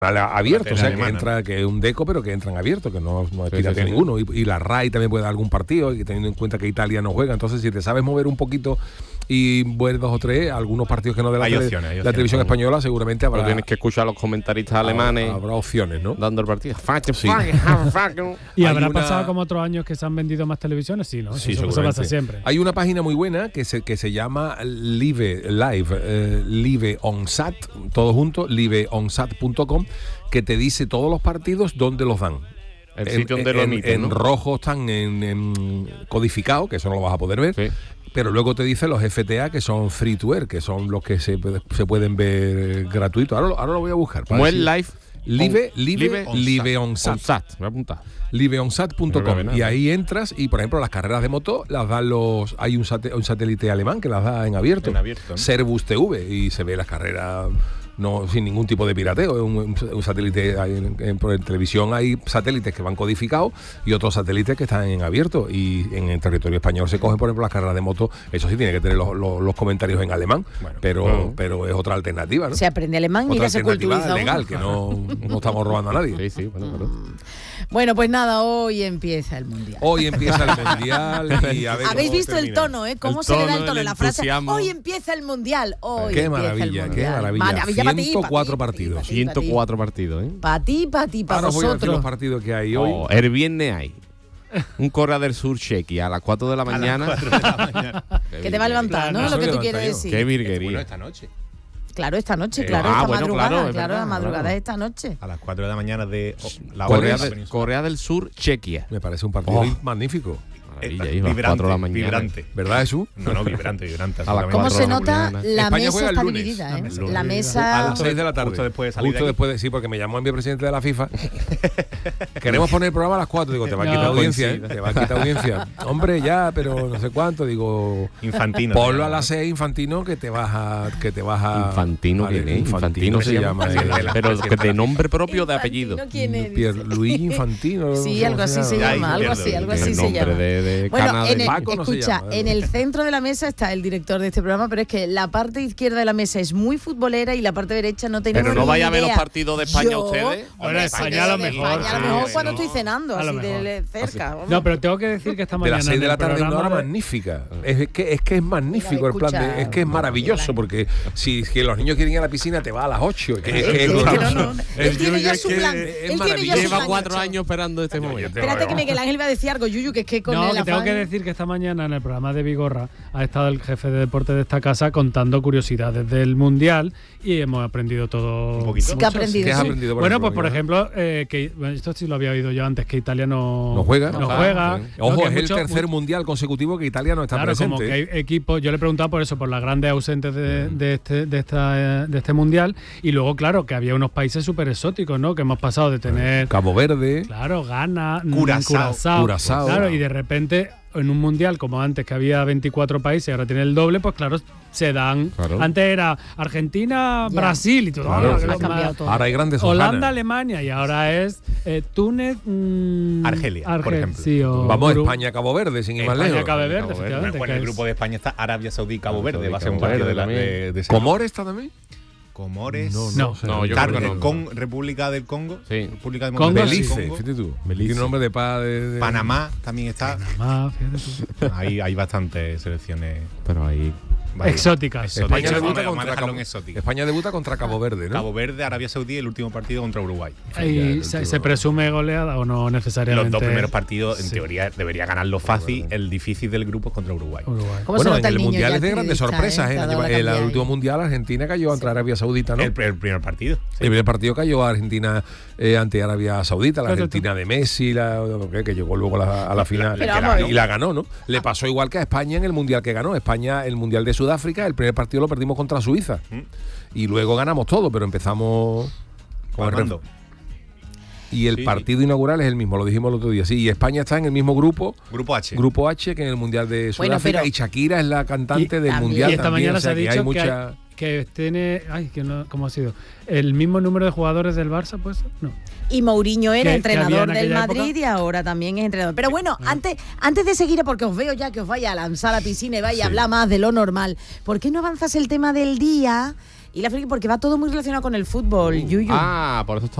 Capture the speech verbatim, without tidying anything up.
abierto, o sea, que entra, que es un deco, pero que entran abiertos, que no, no es pirata sí, sí, sí. ninguno. Y, y la R A I también puede dar algún partido, y teniendo en cuenta que Italia no juega. Entonces, si te sabes mover un poquito y vuelves dos o tres, algunos partidos que no de la, hay tele, opciones, hay la opciones, televisión ¿no? española, seguramente habrá. Pero tienes que escuchar a los comentaristas alemanes. Habrá opciones, ¿no? Dando el partido. Sí. ¿Y habrá una... pasado como otros años que se han vendido más televisiones? Sí, ¿no? Sí, eso, eso pasa siempre. Hay una página muy buena que se, que se llama Live, Live, eh, Live OnSat, todo junto, live onsat punto com, que te dice todos los partidos donde los dan. El en, sitio donde lo emiten, en, ¿no? en rojo están en, en codificado, que eso no lo vas a poder ver. Sí. Pero luego te dice los F T A, que son free to air, que son los que se, se pueden ver gratuitos. Ahora, ahora lo voy a buscar. ¿Cómo es live? Live, live, live, live OnSat. OnSat, me voy a apuntar. live onsat punto com. Y ahí entras y, por ejemplo, las carreras de moto las dan los... Hay un, sat, un satélite alemán que las da en abierto. En abierto, ¿no? Servus T V, y se ve las carreras... No, sin ningún tipo de pirateo, es un, un satélite en, en, en televisión hay satélites que van codificados y otros satélites que están en abierto, y en el territorio español se cogen, por ejemplo, las carreras de moto. Eso sí tiene que tener los, los, los comentarios en alemán, bueno, pero bueno. pero es otra alternativa, ¿no? Se aprende alemán y otra ya se culturiza legal, que no, no estamos robando a nadie. Sí, sí, bueno, bueno. Bueno, pues nada, hoy empieza el Mundial. Hoy empieza el Mundial y a ver. Habéis visto termina. el tono, ¿eh? ¿Cómo el se tono, le da el tono? el La frase, entusiasmo. hoy empieza el Mundial. Hoy qué empieza maravilla, el mundial. qué maravilla. maravilla para ti, ciento cuatro para ti, partidos. para ti, ciento cuatro partidos, ¿eh? Para ti, para ti, para Ahora voy a decir vosotros. los partidos que hay hoy. Oh, el viernes hay un Corea del Sur Chequia a las cuatro de la mañana. A las cuatro de la mañana. Que te va a levantar, ¿no? Eso Lo que tú levanta quieres yo. decir. Qué virguería. Bueno, esta noche. Claro, esta noche, Eh, claro, ah, esta bueno, madrugada. claro, es Claro, verdad, la madrugada claro. de esta noche. A las cuatro de la mañana de oh, la Corea, hora de, Corea del Sur Chequia. Me parece un partido Oh. magnífico. Maravilla, Eh, ahí, a las vibrante, cuatro de la mañana. vibrante. ¿Verdad, Jesús? No, no, vibrante, vibrante. A las ¿Cómo cuatro se de la nota? mañana. La España mesa juega el está lunes. dividida, ¿eh? Lunes. La A mesa... las seis de la tarde. Justo después de salir Justo de aquí. después de, sí, porque me llamó el vicepresidente de la FIFA. Queremos poner el programa a las cuatro. Digo, te va a No, quitar audiencia, ¿eh? coincide. Te va a quitar audiencia. Hombre, ya, pero no sé cuánto. Digo, Infantino. ponlo a las seis, Infantino, que te vas a... Que te vas a Infantino, Vale, ¿quién es? Infantino, Infantino se llama. Sí, eh, de la- Pero de de nombre propio o de apellido. Infantino, ¿quién es? Pierluigi Infantino. Sí, no algo sé así se cómo Ya, llama, ahí algo pierdo así, algo el así se nombre llama. de, de Bueno, Cana en de el, Paco no se escucha, llama, en el centro de la mesa está el director de este programa, pero es que la parte izquierda de la mesa es muy futbolera y la parte derecha no tenemos Pero no ni vaya a ver idea. los partidos de España Yo, ustedes. Bueno, hombre, España sí, a lo de mejor, España a lo sí, mejor sí, cuando no. estoy cenando, A lo así de mejor. cerca. hombre. No, pero tengo que decir que esta De mañana. las seis de en la el tarde una programa hora de- magnífica. Es que es que es magnífico el plan de, es que es maravilloso, porque si que los niños quieren ir a la piscina te va a las ocho. Es que, Es es que- que no, no, no. El Él tiene ya Yuyu su es que plan. es Él tiene ya maravilloso. su Lleva plan cuatro hecho. años esperando este momento. Espérate que Miguel Ángel va a decir algo, Yuyu, que es que con No, el que tengo afán- que decir que esta mañana en el programa de Vigorra ha estado el jefe de deporte de esta casa contando curiosidades del Mundial y hemos aprendido todo. Un poquito. Sí que ha aprendido. ¿Qué has sí. aprendido, por Bueno, ejemplo, pues por Miguel? ejemplo, eh, que bueno, esto sí lo había oído yo antes, que Italia no, No juega. No, No juega. Sí. No, Ojo, que es el mucho- tercer mu- mundial consecutivo que Italia no está Claro, presente. como que hay equipos, yo le he preguntado por eso, por las grandes ausentes de, de, este, de, esta, de este mundial, y luego, claro, que había unos países súper exóticos, ¿no? Que hemos pasado de tener, Cabo Verde. claro, Ghana, mm, Curazao. Curazao, Curazao. claro, y de repente en un mundial como antes que había veinticuatro países, ahora tiene el doble, pues claro, se dan. Claro. Antes era Argentina, Ya. Brasil y todo. Claro, ah, sí, que ha lo cambiado más- todo. Ahora hay grandes Holanda, hojanas. Alemania y ahora es eh, Túnez, mm, Argelia, por Arge- ejemplo. sí, o Vamos a Uru- España, Cabo Verde, sin ir más España, lejos. Cabo Verde, Cabo Verde. efectivamente. Bueno, que el es- grupo de España está Arabia Saudí y Cabo Saudí, Verde. Va a ser Cabo un partido de, Verde la, también. de, de ese ¿Comores está también? Comores. No, No. sé. No, yo Car- creo que eh, no. con República del Congo. Sí. República Congo, Democrática del Belice, Congo. fíjate tú. Belice. Tiene un nombre de paz de, de- Panamá también está. Ah, fíjate tú. Hay, hay bastantes selecciones. Pero ahí. vaya, Exóticas. exóticas. España Vamos debuta a- vamos a contra dejarlo Cabo, en exótica. España debuta contra Cabo Verde, ¿no? Cabo Verde, Arabia Saudí, el último partido contra Uruguay. ¿Y se, se presume goleada o no necesariamente? Los dos primeros partidos, en Sí. teoría, debería ganarlo fácil. El difícil del grupo es contra Uruguay. Uruguay. ¿Cómo Bueno, se en nota el niño mundial ya es de grandes periodista, sorpresas. eh? ¿eh? Te ha El, dado la el cambiada último ahí. mundial Argentina cayó contra Arabia Saudita, ¿no? El, el primer partido. El primer partido cayó a Argentina eh, ante Arabia Saudita, la Claro, Argentina de Messi, la, que, que llegó luego a la, a la final Pero que la- vamos. y la ganó, ¿no? Le pasó igual que a España en el mundial que ganó. España, el mundial de Sudáfrica, el primer partido lo perdimos contra Suiza y luego ganamos todo, pero empezamos con el Armando. ref- y el Sí. partido inaugural es el mismo, lo dijimos el otro día. Sí, y España está en el mismo grupo, Grupo H. grupo H, que en el mundial de Bueno, Sudáfrica, pero- y Shakira es la cantante Y- del también. mundial Y esta también, mañana o sea, se ha que dicho hay que, mucha... hay- que tiene. Ay, que no, ¿cómo ha sido? ¿El mismo número de jugadores del Barça? Pues no. Y Mourinho era que- que entrenador había en del aquella Madrid época. y ahora también es entrenador. Pero bueno, antes, antes de seguir, porque os veo ya que os vaya a lanzar a la piscina y vaya a hablar más de lo normal, ¿por qué no avanzas el tema del día? Y la friki porque va todo muy relacionado con el fútbol, Yuyu. Ah, por eso está